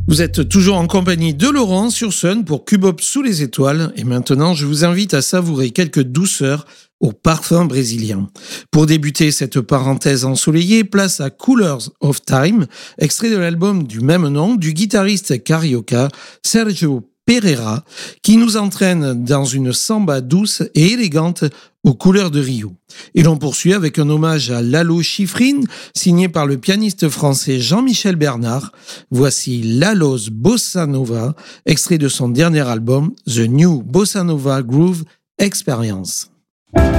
Vous êtes toujours en compagnie de Laurent sur Sun pour Cubop sous les étoiles et maintenant je vous invite à savourer quelques douceurs au parfum brésilien. Pour débuter cette parenthèse ensoleillée, place à Colors of Time, extrait de l'album du même nom du guitariste carioca Sergio Pereira, qui nous entraîne dans une samba douce et élégante aux couleurs de Rio. Et l'on poursuit avec un hommage à Lalo Schifrin, signé par le pianiste français Jean-Michel Bernard. Voici Lalo's Bossa Nova, extrait de son dernier album, The New Bossa Nova Groove Experience.